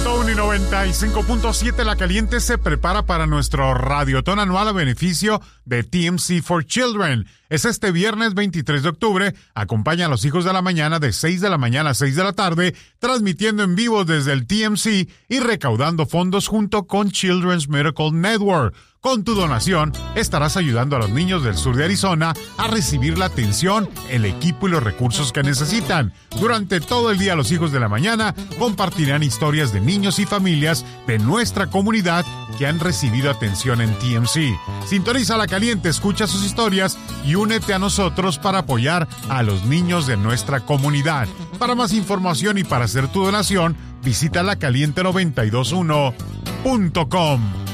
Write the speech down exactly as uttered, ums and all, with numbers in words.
punto uno y noventa y cinco punto siete La Caliente se prepara para nuestro radiotón anual a beneficio de T M C for Children. Es este viernes veintitrés de octubre. Acompaña a los hijos de la mañana de seis de la mañana a seis de la tarde, transmitiendo en vivo desde el T M C y recaudando fondos junto con Children's Miracle Network. Con tu donación, estarás ayudando a los niños del sur de Arizona a recibir la atención, el equipo y los recursos que necesitan. Durante todo el día, los hijos de la mañana compartirán historias de niños y familias de nuestra comunidad que han recibido atención en T M C. Sintoniza La Caliente, escucha sus historias y únete a nosotros para apoyar a los niños de nuestra comunidad. Para más información y para hacer tu donación, visita la caliente noventa y dos punto uno punto com.